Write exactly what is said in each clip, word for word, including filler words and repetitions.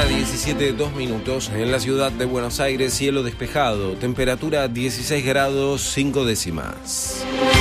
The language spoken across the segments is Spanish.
diecisiete, dos minutos. En la ciudad de Buenos Aires, cielo despejado, temperatura dieciséis grados, cinco décimas.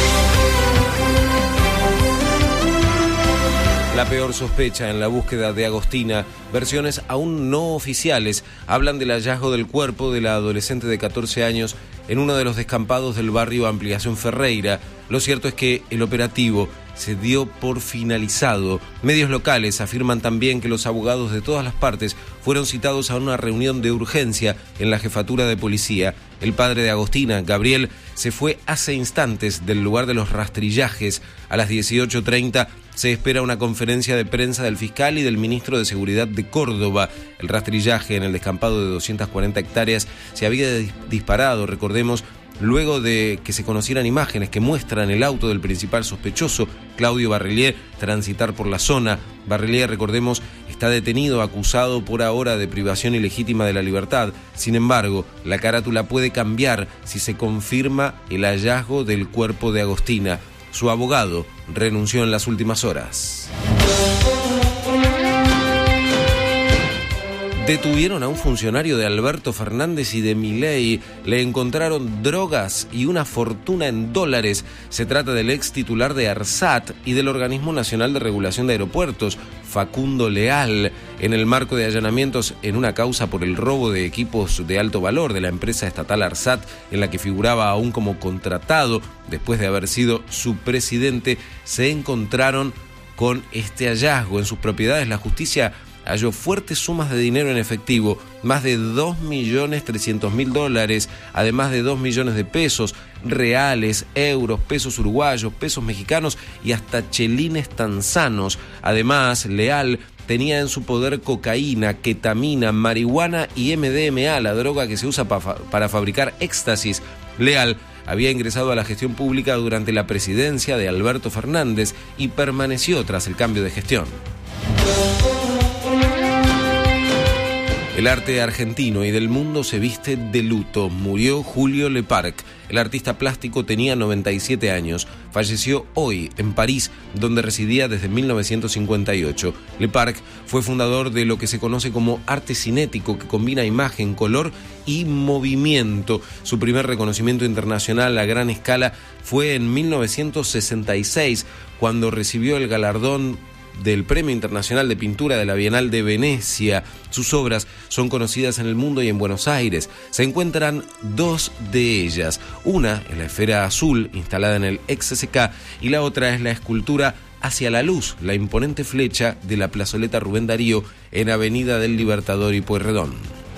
La peor sospecha en la búsqueda de Agostina, versiones aún no oficiales, hablan del hallazgo del cuerpo de la adolescente de catorce años en uno de los descampados del barrio Ampliación Ferreira. Lo cierto es que el operativo se dio por finalizado. Medios locales afirman también que los abogados de todas las partes fueron citados a una reunión de urgencia en la jefatura de policía. El padre de Agostina, Gabriel, se fue hace instantes del lugar de los rastrillajes. A las dieciocho treinta se espera una conferencia de prensa del fiscal y del ministro de Seguridad de Córdoba. El rastrillaje en el descampado de doscientas cuarenta hectáreas se había disparado, recordemos, luego de que se conocieran imágenes que muestran el auto del principal sospechoso, Claudio Barrelier, transitar por la zona. Barrelier, recordemos, está detenido, acusado por ahora de privación ilegítima de la libertad. Sin embargo, la carátula puede cambiar si se confirma el hallazgo del cuerpo de Agostina. Su abogado renunció en las últimas horas. Detuvieron a un funcionario de Alberto Fernández y de Milei. Le encontraron drogas y una fortuna en dólares. Se trata del ex titular de ARSAT y del Organismo Nacional de Regulación de Aeropuertos, Facundo Leal, en el marco de allanamientos en una causa por el robo de equipos de alto valor de la empresa estatal ARSAT, en la que figuraba aún como contratado después de haber sido su presidente. Se encontraron con este hallazgo. En sus propiedades, la justicia halló fuertes sumas de dinero en efectivo, más de dos millones trescientos mil dólares, además de dos millones de pesos, reales, euros, pesos uruguayos, pesos mexicanos y hasta chelines tanzanos. Además, Leal tenía en su poder cocaína, ketamina, marihuana y eme de eme a, la droga que se usa pa fa- para fabricar éxtasis. Leal había ingresado a la gestión pública durante la presidencia de Alberto Fernández y permaneció tras el cambio de gestión. El arte argentino y del mundo se viste de luto. Murió Julio Leparc. El artista plástico tenía noventa y siete años. Falleció hoy en París, donde residía desde mil novecientos cincuenta y ocho. Leparc fue fundador de lo que se conoce como arte cinético, que combina imagen, color y movimiento. Su primer reconocimiento internacional a gran escala fue en mil novecientos sesenta y seis, cuando recibió el galardón del Premio Internacional de Pintura de la Bienal de Venecia. Sus obras son conocidas en el mundo y en Buenos Aires. Se encuentran dos de ellas. Una es la esfera azul, instalada en el ex ce ce ca, y la otra es la escultura Hacia la Luz, la imponente flecha de la plazoleta Rubén Darío en Avenida del Libertador y Pueyrredón.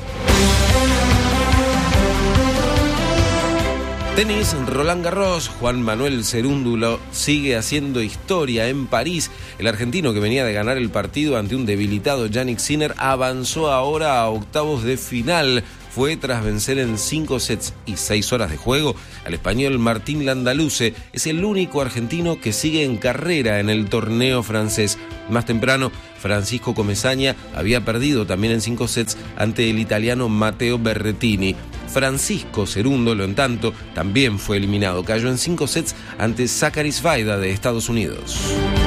Tenis, Roland Garros. Juan Manuel Cerúndulo sigue haciendo historia en París. El argentino, que venía de ganar el partido ante un debilitado Jannik Sinner, avanzó ahora a octavos de final. Fue tras vencer en cinco sets y seis horas de juego al español Martín Landaluce. Es el único argentino que sigue en carrera en el torneo francés. Más temprano, Francisco Comesaña había perdido también en cinco sets ante el italiano Matteo Berrettini. Francisco Cerúndolo, en tanto, también fue eliminado. Cayó en cinco sets ante Zachary Svajda de Estados Unidos.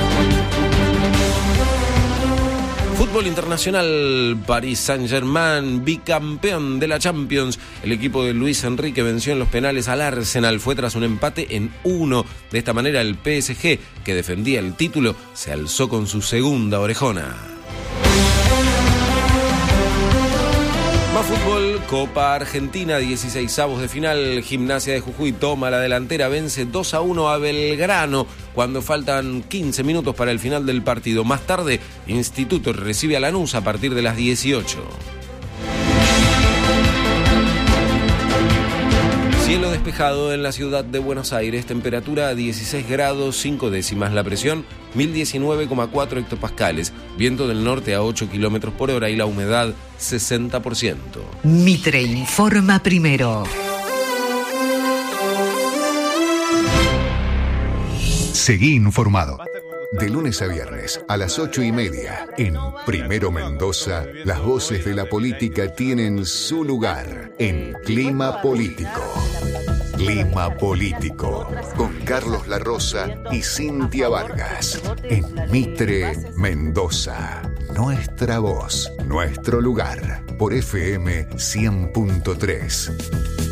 Fútbol internacional, Paris Saint-Germain, bicampeón de la Champions. El equipo de Luis Enrique venció en los penales al Arsenal. Fue tras un empate en uno. De esta manera, el pe ese ge, que defendía el título, se alzó con su segunda orejona. Más fútbol, Copa Argentina, dieciseisavos de final. Gimnasia de Jujuy toma la delantera, vence dos a uno a Belgrano cuando faltan quince minutos para el final del partido. Más tarde, Instituto recibe a Lanús a partir de las dieciocho. Cielo despejado en la ciudad de Buenos Aires, temperatura dieciséis grados cinco décimas, la presión mil diecinueve coma cuatro hectopascales, viento del norte a ocho kilómetros por hora y la humedad sesenta por ciento. Mitre informa primero. Seguí informado. De lunes a viernes a las ocho y media en Primero Mendoza, las voces de la política tienen su lugar en Clima Político. Clima Político con Carlos Larrosa y Cintia Vargas en Mitre Mendoza nuestra voz, nuestro lugar, por F M cien punto tres.